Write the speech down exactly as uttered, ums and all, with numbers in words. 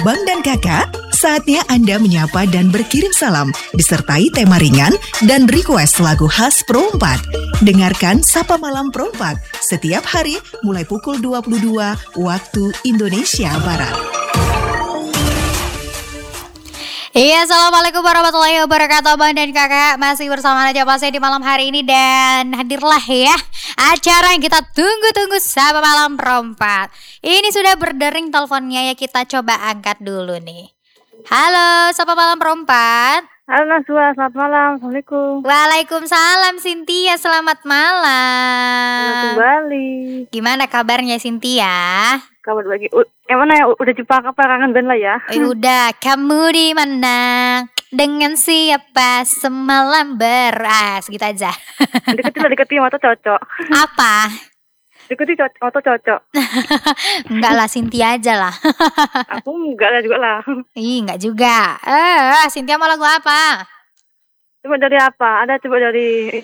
Abang dan Kakak, saatnya Anda menyapa dan berkirim salam disertai tema ringan dan request lagu khas Pro empat. Dengarkan Sapa Malam Pro empat setiap hari mulai pukul dua puluh dua waktu Indonesia Barat. Iya, assalamualaikum warahmatullahi wabarakatuh, Abang dan Kakak. Masih bersama Najwa Pasai di malam hari ini. Dan hadirlah ya acara yang kita tunggu-tunggu, Sapa Malam Pro empat. Ini sudah berdering teleponnya, ya kita coba angkat dulu nih. Halo, Sapa Malam Pro empat. Halo Najwa, selamat malam. Assalamualaikum. Waalaikumsalam Cynthia, selamat malam. Selamat kembali. Gimana kabarnya Cynthia? Kabar bagi, uh, yang mana ya? Udah jumpa apa kangen band lah ya? Eh, udah, kamu di mana? Dengan siapa semalam beras? Gitu aja. Deketin lah, deketin mata cocok. Apa? Deketin cocok, mata cocok. Enggak lah, Cynthia aja lah. Aku enggak lah juga lah. Ih, enggak juga. Eh, Cynthia mau lagu apa? Coba dari apa? Ada coba dari